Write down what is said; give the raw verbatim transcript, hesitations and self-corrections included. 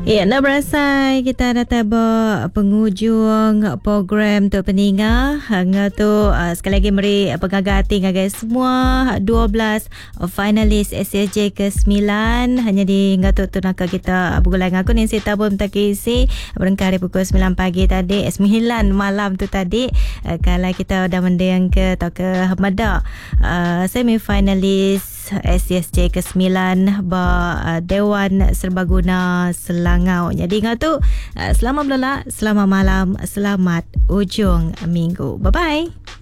Ya, nak berasai kita dah tiba penghujung program untuk pendengar. Hanga tu uh, sekali lagi meri pengagati ngagai semua dua belas finalis S S J ke sembilan hanya di ngatu tu nak kita bulan aku ni saya tabung tak isi berengkari pukul sembilan pagi tadi, sembilan malam tu tadi uh, kalau kita dah mendeng ke atau ke Hamada uh, semi finalis S S J ke sembilan ba uh, Dewan Serbaguna Selangau. Jadi ngatu uh, selamat belala, selamat malam, selamat ujung minggu. Bye bye.